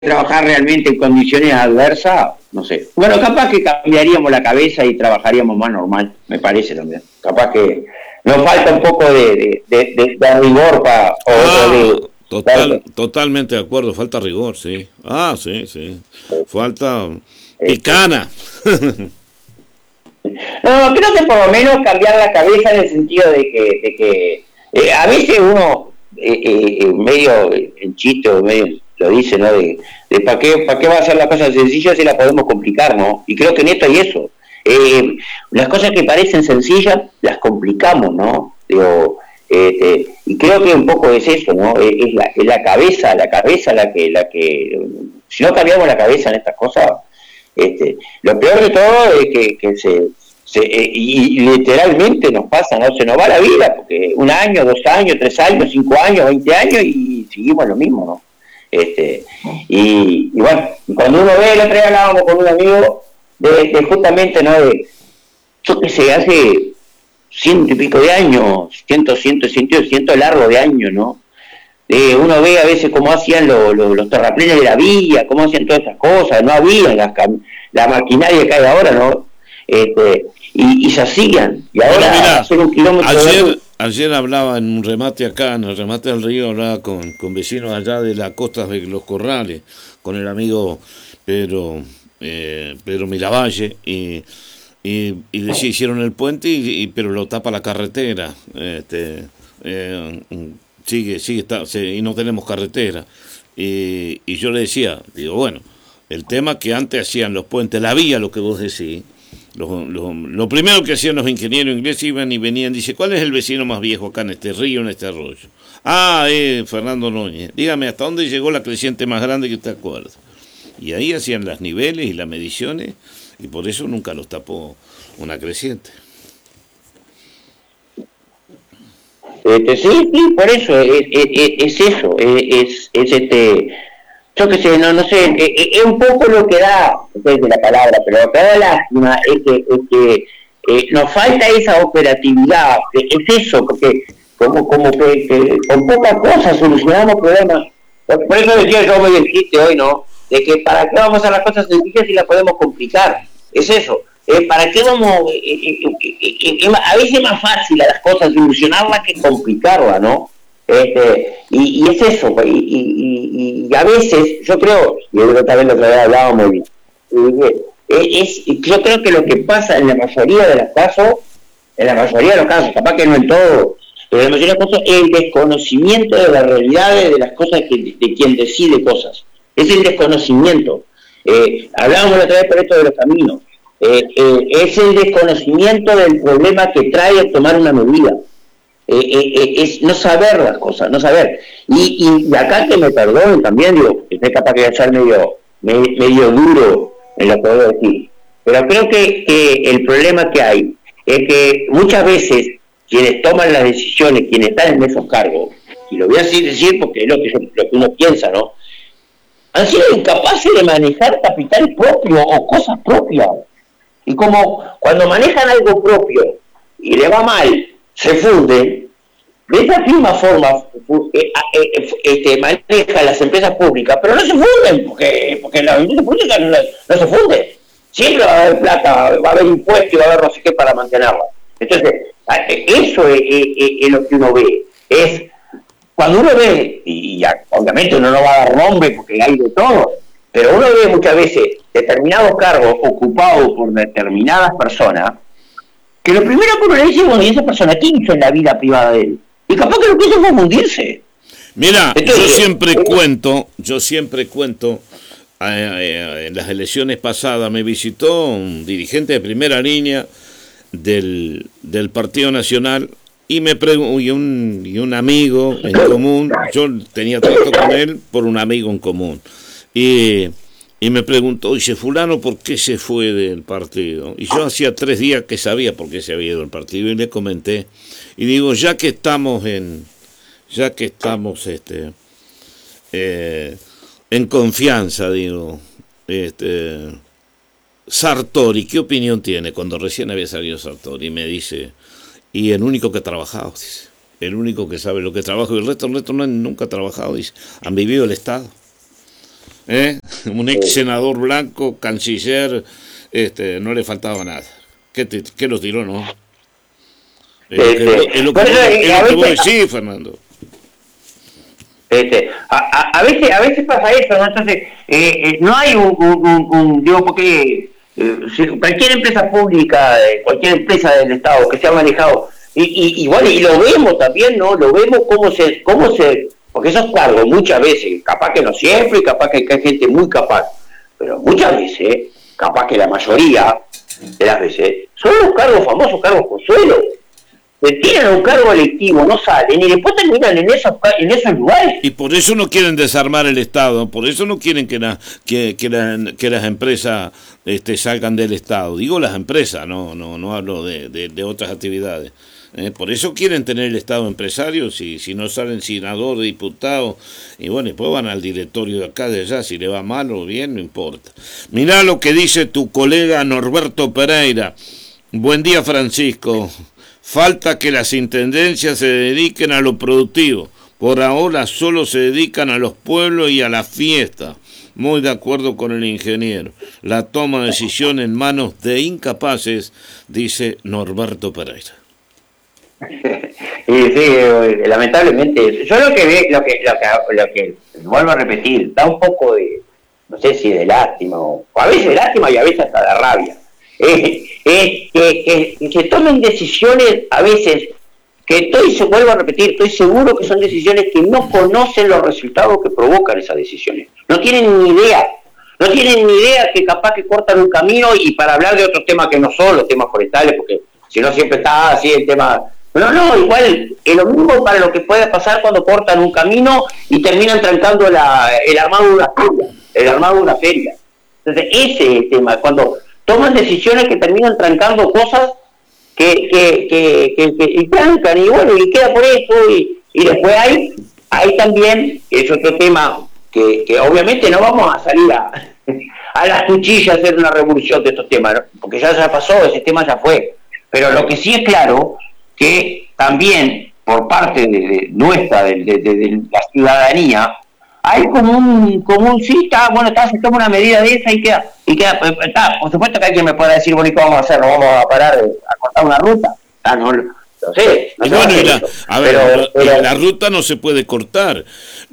trabajar realmente en condiciones adversas, no sé. Bueno, capaz que cambiaríamos la cabeza y trabajaríamos más normal, me parece también. Capaz que nos falta un poco de rigor para... Totalmente de acuerdo, falta rigor, sí. Sí. Falta picana. No, creo que por lo menos cambiar la cabeza en el sentido de que a veces uno, medio en chiste, medio lo dice, ¿no? De ¿para qué va a ser la cosa sencilla si la podemos complicar, ¿no? Y creo que en esto hay eso. Las cosas que parecen sencillas las complicamos, ¿no? Digo, y creo que un poco es eso, ¿no? Es la cabeza la que si no cambiamos la cabeza en estas cosas, lo peor de todo es que y literalmente nos pasa, ¿no? Se nos va la vida, porque 1 año, 2 años, 3 años, 5 años, 20 años y seguimos lo mismo, ¿no? Y bueno, cuando uno ve, el otro día hablábamos con un amigo de justamente, ¿no? Yo qué sé, hace 100 y pico de años, ciento largo de años, ¿no? Uno ve a veces cómo hacían los terraplenes de la vía, cómo hacían todas esas cosas, no había la maquinaria que hay ahora, ¿no? Y se hacían, y ahora bueno, mira, hacer un kilómetro ayer hablaba en un remate acá, en el remate del río, hablaba con vecinos allá de la costa de Los Corrales, con el amigo Pedro Miravalle, y decía, hicieron el puente, pero lo tapa la carretera, sigue y no tenemos carretera. Y yo le decía, digo, bueno, el tema que antes hacían los puentes, la vía, lo que vos decís, lo primero que hacían los ingenieros ingleses, iban y venían, dice, ¿cuál es el vecino más viejo acá en este río, en este arroyo? Fernando Núñez. Dígame, ¿hasta dónde llegó la creciente más grande que usted acuerda? Y ahí hacían las niveles y las mediciones, y por eso nunca los tapó una creciente. Sí, por eso, es eso, yo qué sé, no sé, es un poco lo que da, no sé de la palabra, pero lo que da lástima es que nos falta esa operatividad, es eso, porque como que con pocas cosas solucionamos problemas. Por eso decía yo muy el chiste hoy, ¿no? De que para qué vamos a hacer las cosas sencillas si las podemos complicar, es eso. ¿Para qué vamos? A veces es más fácil a las cosas solucionarlas que complicarlas, ¿no? Y es eso, y a veces, yo creo que también lo que hablábamos, yo creo que lo que pasa en la mayoría de los casos, capaz que no en todo, pero en la mayoría de los casos, es el desconocimiento de las realidades de las cosas de quien decide cosas. Es el desconocimiento. Hablábamos la otra vez por esto de los caminos. Es el desconocimiento del problema que trae tomar una medida. Es no saber las cosas, no saber. Y acá que me perdonen también, digo, que estoy capaz de ser medio duro en lo que voy a decir. Pero creo que el problema que hay es que muchas veces quienes toman las decisiones, quienes están en esos cargos, y lo voy a decir porque es lo que uno piensa, ¿no? Han sido incapaces de manejar capital propio o cosas propias. Y como cuando manejan algo propio y le va mal, se funden, de esa misma forma manejan las empresas públicas, pero no se funden, porque las empresas públicas no se funden. Siempre va a haber plata, va a haber impuestos y va a haber no sé qué para mantenerla. Entonces, eso es lo que uno ve. Es cuando uno ve, y obviamente uno no va a dar nombre porque hay de todo, pero uno ve muchas veces determinados cargos ocupados por determinadas personas, que lo primero que uno le dice, bueno, ¿y esa persona qué hizo en la vida privada de él? Y capaz que lo que hizo fue fundirse. Mira, entonces, yo siempre cuento, en las elecciones pasadas me visitó un dirigente de primera línea del Partido Nacional y un amigo en común. Yo tenía trato con él por un amigo en común. Y me preguntó, dice, fulano, ¿por qué se fue del partido? Y yo hacía 3 días que sabía por qué se había ido del partido y le comenté. Y digo, ya que estamos en confianza, digo, Sartori, ¿qué opinión tiene? Cuando recién había salido Sartori, y me dice, y el único que ha trabajado, dice, el único que sabe lo que trabaja, y el resto nunca ha trabajado, dice, han vivido el Estado. Un ex senador blanco, canciller, no le faltaba nada. ¿Qué lo tiró, no? Es lo que vos decís, Fernando. A veces pasa eso, ¿no? Entonces, no hay digo, porque cualquier empresa pública, cualquier empresa del Estado que se ha manejado, y bueno, y lo vemos también, ¿no? Lo vemos cómo se, porque esos cargos muchas veces, capaz que no siempre, capaz que hay gente muy capaz, pero muchas veces, capaz que la mayoría de las veces, son los cargos famosos, cargos consuelo. Tienen un cargo electivo, no salen y después terminan en esos lugares. Y por eso no quieren desarmar el Estado, por eso no quieren que las empresas salgan del Estado. Digo las empresas, no hablo de otras actividades. Por eso quieren tener el Estado empresario, si no salen senador, diputado, y bueno, después van al directorio de acá, de allá, si le va mal o bien, no importa. Mirá lo que dice tu colega Norberto Pereira. Buen día, Francisco. Falta que las intendencias se dediquen a lo productivo. Por ahora solo se dedican a los pueblos y a la fiesta. Muy de acuerdo con el ingeniero. La toma de decisión en manos de incapaces, dice Norberto Pereira. Sí, lamentablemente. Yo lo que vuelvo a repetir, da un poco de, no sé si de lástima, o a veces de lástima y a veces hasta de rabia. Que se tomen decisiones a veces vuelvo a repetir, estoy seguro que son decisiones que no conocen los resultados que provocan esas decisiones. No tienen ni idea que capaz que cortan un camino, y para hablar de otros temas que no son los temas forestales, porque si no siempre está así el tema. No, igual es lo mismo para lo que puede pasar cuando cortan un camino y terminan trancando el armado de una feria. Entonces ese es el tema, cuando toman decisiones que terminan trancando cosas que trancan, y bueno, y queda por eso, y después hay también, es otro tema, que obviamente no vamos a salir a las cuchillas a hacer una revolución de estos temas, ¿no? Porque ya pasó, ese tema ya fue, pero lo que sí es claro, que también por parte de nuestra, de la ciudadanía, hay como un sí, se toma una medida de esa y queda, por supuesto que hay quien me pueda decir, bueno, ¿y qué vamos a hacer? ¿No vamos a parar a cortar una ruta? No sé. No bueno, la ruta no se puede cortar.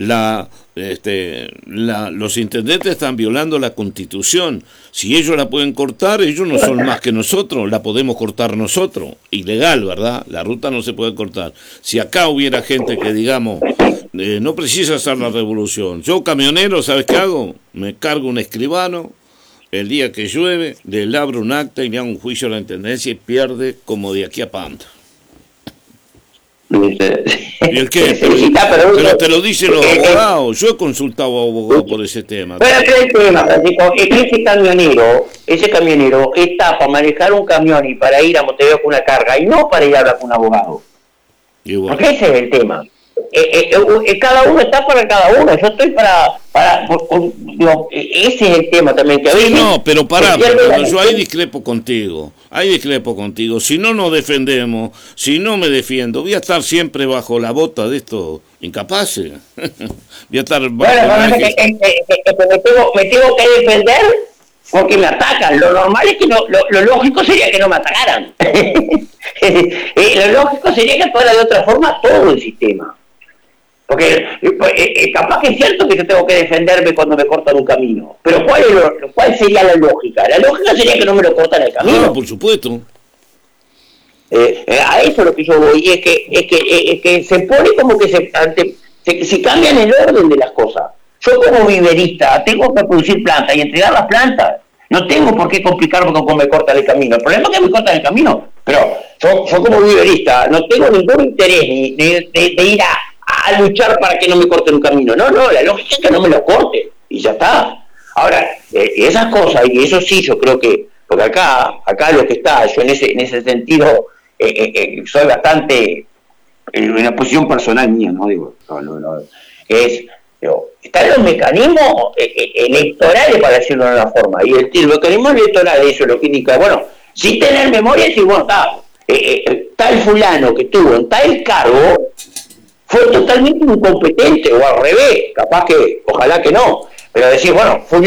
Los intendentes están violando la Constitución. Si ellos la pueden cortar, ellos no son más que nosotros, la podemos cortar nosotros. Ilegal, ¿verdad? La ruta no se puede cortar. Si acá hubiera gente que, digamos, no precisa hacer la revolución. Yo, camionero, ¿sabes qué hago? Me cargo un escribano, el día que llueve, le abro un acta y le hago un juicio a la intendencia y pierde como de aquí a Panta. ¿Y el qué? Pero te lo dicen los abogados. Yo he consultado a abogados por ese tema. Pero el tema, Francisco, es que ese camionero está para manejar un camión y para ir a Montevideo con una carga, y no para ir a hablar con un abogado. Bueno. Porque ese es el tema. Cada uno está para cada uno. Yo estoy ese es el tema también, que a veces, no, pero yo ahí discrepo contigo. Si no nos defendemos, si no me defiendo, voy a estar siempre bajo la bota de estos incapaces. Voy a estar me tengo que defender porque me atacan. Lo normal es que lo lógico sería que no me atacaran. Lo lógico sería que fuera de otra forma todo el sistema. Porque capaz que es cierto que yo tengo que defenderme cuando me cortan un camino, pero ¿cuál sería la lógica? La lógica sería que no me lo cortan el camino. No, por supuesto. A eso es lo que yo voy, es que se pone como que se cambian el orden de las cosas. Yo como viverista tengo que producir plantas y entregar las plantas. No tengo por qué complicarme con cómo me cortan el camino. El problema es que me cortan el camino, pero yo como viverista no tengo ningún interés de ir a luchar para que no me corten un camino. No, la lógica es que no me lo corten y ya está. Ahora, esas cosas, y eso sí yo creo que, porque acá lo que está, yo en ese sentido soy bastante, en una posición personal mía, ¿no? Digo, están los mecanismos electorales, para decirlo de una forma, y el mecanismo electoral, eso es lo que indica, bueno, sin tener memoria, decir, bueno, tal fulano que tuvo en tal cargo fue totalmente incompetente, o al revés, capaz que, ojalá que no, pero decir, bueno,